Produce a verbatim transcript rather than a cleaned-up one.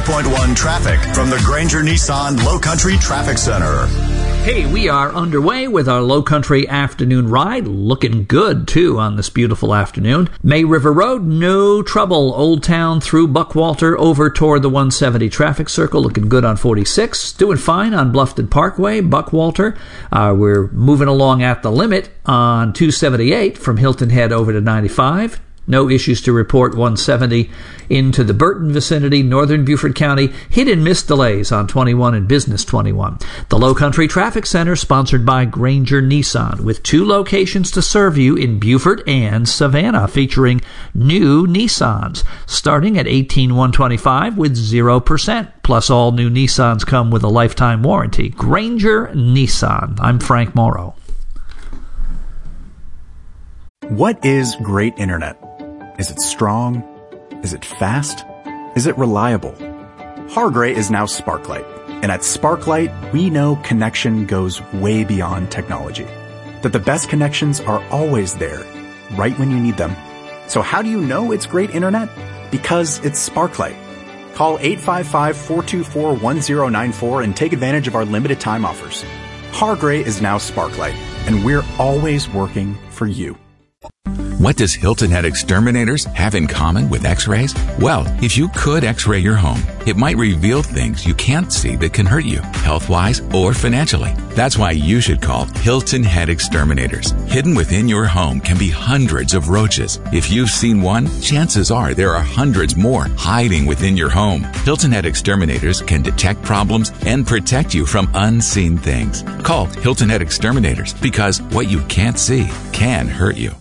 three point one traffic from the Granger Nissan Low Country Traffic Center. Hey, we are underway with our Low Country afternoon ride. Looking good, too, on this beautiful afternoon. May River Road, no trouble. Old Town through Buckwalter over toward the one seventy traffic circle. Looking good on forty-six. Doing fine on Bluffton Parkway, Buckwalter. Uh, we're moving along at the limit on two seventy-eight from Hilton Head over to ninety-five. No issues to report one seventy into the Burton vicinity, northern Beaufort County. Hit and miss delays on twenty-one and Business twenty-one. The Low Country Traffic Center, sponsored by Granger Nissan, with two locations to serve you in Beaufort and Savannah, featuring new Nissans, starting at eighteen thousand one hundred twenty-five dollars with zero percent. Plus, all new Nissans come with a lifetime warranty. Granger Nissan. I'm Frank Morrow. What is great internet? Is it strong? Is it fast? Is it reliable? Hargray is now Sparklight. And at Sparklight, we know connection goes way beyond technology. That the best connections are always there, right when you need them. So how do you know it's great internet? Because it's Sparklight. Call eight five five, four two four, one zero nine four and take advantage of our limited time offers. Hargray is now Sparklight, and we're always working for you. What does Hilton Head Exterminators have in common with X-rays? Well, if you could X-ray your home, it might reveal things you can't see that can hurt you, health-wise or financially. That's why you should call Hilton Head Exterminators. Hidden within your home can be hundreds of roaches. If you've seen one, chances are there are hundreds more hiding within your home. Hilton Head Exterminators can detect problems and protect you from unseen things. Call Hilton Head Exterminators because what you can't see can hurt you.